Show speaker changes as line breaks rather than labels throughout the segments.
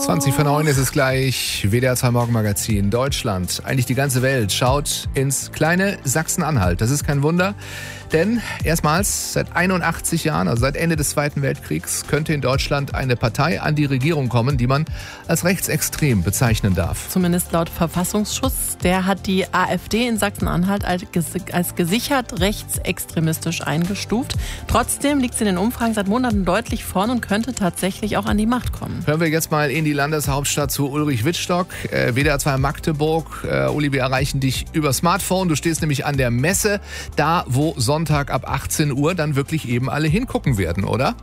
20:09 ist es gleich. WDR 2 Morgenmagazin. Deutschland, eigentlich die ganze Welt, schaut ins kleine Sachsen-Anhalt. Das ist kein Wunder, denn erstmals seit 81 Jahren, also seit Ende des Zweiten Weltkriegs, könnte in Deutschland eine Partei an die Regierung kommen, die man als rechtsextrem bezeichnen darf.
Zumindest laut Verfassungsschutz. Der hat die AfD in Sachsen-Anhalt als gesichert rechtsextremistisch eingestuft. Trotzdem liegt sie in den Umfragen seit Monaten deutlich vorn und könnte tatsächlich auch an die Macht kommen.
Hören wir jetzt mal in die Landeshauptstadt zu Ulrich Wittstock, WDR 2 Magdeburg. Uli, wir erreichen dich über Smartphone. Du stehst nämlich an der Messe, da wo Sonntag ab 18 Uhr dann wirklich eben alle hingucken werden, oder?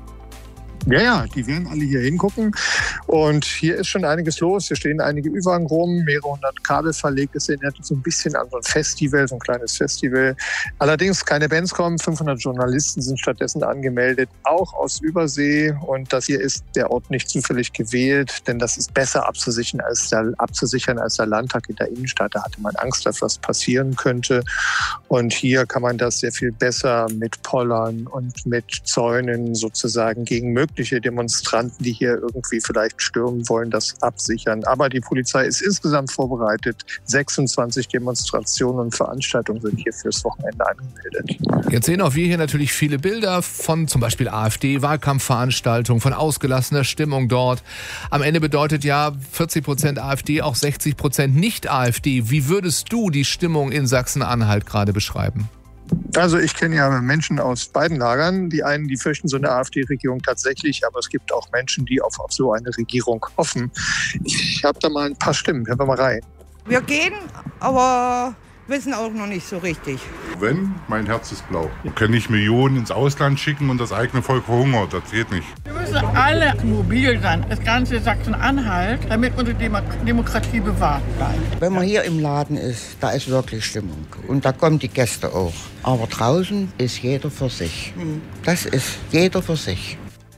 Ja, die werden alle hier hingucken. Und hier ist schon einiges los. Hier stehen einige Ü-Wagen rum, mehrere hundert Kabel verlegt. Es erinnert so ein bisschen an so ein Festival, so ein kleines Festival. Allerdings keine Bands kommen. 500 Journalisten sind stattdessen angemeldet, auch aus Übersee. Und das hier ist der Ort nicht zufällig gewählt, denn das ist besser abzusichern als der Landtag in der Innenstadt. Da hatte man Angst, dass was passieren könnte. Und hier kann man das sehr viel besser mit Pollern und mit Zäunen sozusagen gegen mögliche Demonstranten, die hier irgendwie vielleicht stürmen wollen, das absichern. Aber die Polizei ist insgesamt vorbereitet. 26 Demonstrationen und Veranstaltungen sind hier fürs Wochenende angemeldet.
Jetzt sehen auch wir hier natürlich viele Bilder von zum Beispiel AfD-Wahlkampfveranstaltungen, von ausgelassener Stimmung dort. Am Ende bedeutet ja 40% AfD, auch 60% Nicht-AfD. Wie würdest du die Stimmung in Sachsen-Anhalt gerade beschreiben?
Also ich kenne ja Menschen aus beiden Lagern. Die einen, die fürchten so eine AfD-Regierung tatsächlich, aber es gibt auch Menschen, die auf so eine Regierung hoffen. Ich habe da mal ein paar Stimmen. Hören wir mal rein.
Wir gehen, aber wissen auch noch nicht so richtig.
Wenn, mein Herz ist blau. Wir können nicht Millionen ins Ausland schicken und das eigene Volk verhungert. Das geht nicht.
Wir müssen alle mobil sein, das ganze Sachsen-Anhalt, damit unsere Demokratie bewahrt bleibt.
Wenn man hier im Laden ist, da ist wirklich Stimmung. Und da kommen die Gäste auch. Aber draußen ist jeder für sich. Das ist jeder für sich.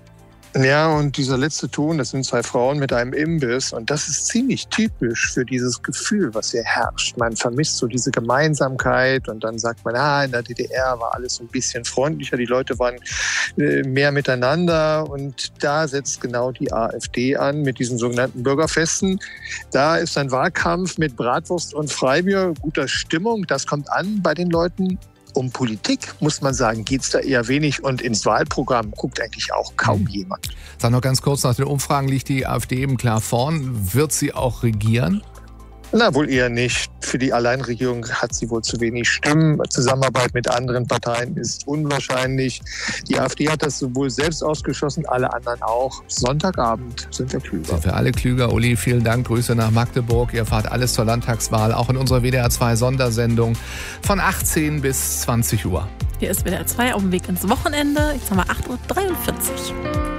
Ja, und dieser letzte Ton, das sind zwei Frauen mit einem Imbiss. Und das ist ziemlich typisch für dieses Gefühl, was hier herrscht. Man vermisst so diese Gemeinsamkeit und dann sagt man, in der DDR war alles so ein bisschen freundlicher, die Leute waren mehr miteinander. Und da setzt genau die AfD an mit diesen sogenannten Bürgerfesten. Da ist ein Wahlkampf mit Bratwurst und Freibier, guter Stimmung. Das kommt an bei den Leuten. Um Politik, muss man sagen, geht es da eher wenig und ins Wahlprogramm guckt eigentlich auch kaum jemand.
Sag noch ganz kurz, nach den Umfragen liegt die AfD eben klar vorn. Wird sie auch regieren?
Na, wohl eher nicht. Für die Alleinregierung hat sie wohl zu wenig Stimmen. Zusammenarbeit mit anderen Parteien ist unwahrscheinlich. Die AfD hat das sowohl selbst ausgeschlossen, alle anderen auch. Sonntagabend sind wir klüger.
Sind wir alle klüger. Uli, vielen Dank. Grüße nach Magdeburg. Ihr erfahrt alles zur Landtagswahl, auch in unserer WDR 2 Sondersendung von 18 bis 20 Uhr.
Hier ist WDR 2 auf dem Weg ins Wochenende. Jetzt haben wir 8:43 Uhr.